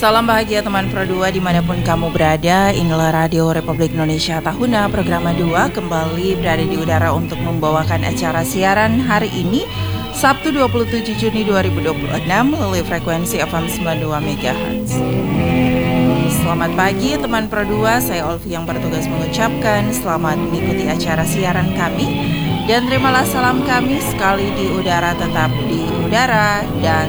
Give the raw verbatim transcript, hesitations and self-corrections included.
Salam bahagia teman Pro dua dimanapun kamu berada. Inilah Radio Republik Indonesia Tahuna Programa dua kembali berada di udara untuk membawakan acara siaran hari ini Sabtu dua puluh tujuh Juni dua ribu dua puluh enam melalui frekuensi F M sembilan puluh dua megahertz. Selamat pagi teman Pro dua, saya Olvi yang bertugas mengucapkan selamat mengikuti acara siaran kami. Dan terimalah salam kami sekali di udara tetap di udara dan